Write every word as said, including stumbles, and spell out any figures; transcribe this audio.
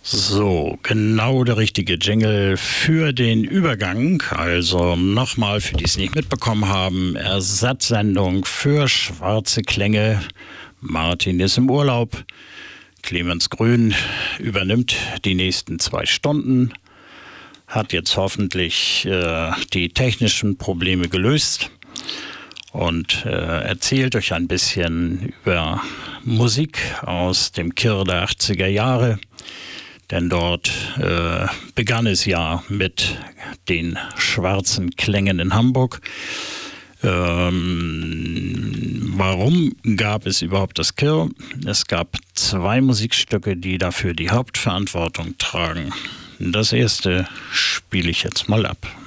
So, genau der richtige Jingle für den Übergang. Also nochmal, für die es nicht mitbekommen haben, Ersatzsendung für Schwarze Klänge. Martin ist im Urlaub. Clemens Grün übernimmt die nächsten zwei Stunden. Hat jetzt hoffentlich äh, die technischen Probleme gelöst und äh, erzählt euch ein bisschen über Musik aus dem Kirr der achtziger Jahre. Denn dort äh, begann es ja mit den Schwarzen Klängen in Hamburg. Ähm, warum gab es überhaupt das Kirr? Es gab zwei Musikstücke, die dafür die Hauptverantwortung tragen. Das erste spiele ich jetzt mal ab.